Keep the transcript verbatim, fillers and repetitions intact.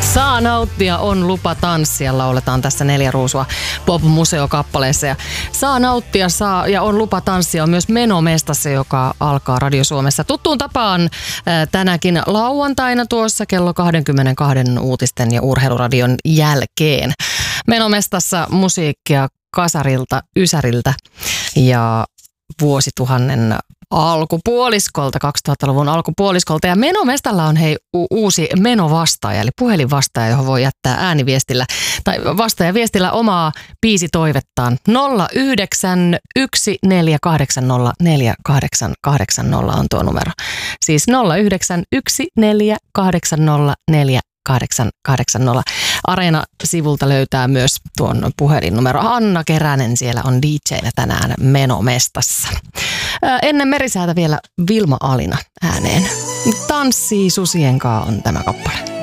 Saa nauttia, on lupa tanssia, lauletaan tässä Neljä Ruusua Pop-museokappaleessa. Ja saa nauttia saa, ja on lupa tanssia on myös Menomestassa, joka alkaa Radio Suomessa tuttuun tapaan ää, tänäkin lauantaina tuossa kello kaksikymmentäkaksi uutisten ja urheiluradion jälkeen. Menomestassa musiikkia kasarilta, ysäriltä ja vuosituhannen alkupuoliskolta, kaksituhattaluvun alkupuoliskolta. Ja Menomestalla on hei u- uusi menovastaaja, eli puhelinvastaaja, johon voi jättää ääniviestillä tai vastaajaviestillä omaa biisitoivettaan. nolla yhdeksän yksi neljä kahdeksan nolla neljä kahdeksan kahdeksan nolla on tuo numero. Siis nolla yhdeksän yksi neljä kahdeksan nolla neljä kahdeksan kahdeksan nolla. Areena-sivulta löytää myös tuon puhelinnumero. Anna Keränen siellä on D J:nä tänään Menomestassa. Ää, ennen merisäätä vielä Vilma Alina ääneen. Tanssii susien kaa on tämä kappale.